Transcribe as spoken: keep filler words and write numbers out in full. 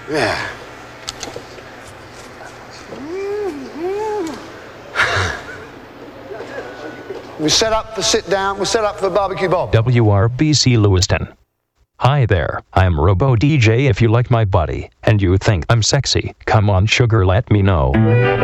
Yeah. We set up for sit down. We set up for Barbecue Bob. W R B C Lewiston. Hi there, I'm Robo D J. If you like my body and you think I'm sexy, come on sugar, let me know.